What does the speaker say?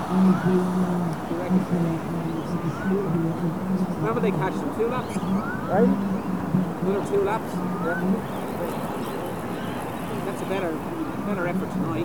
You reckon? When will they catch them? 2 laps? Right? 1 or 2 laps? That's a better effort tonight.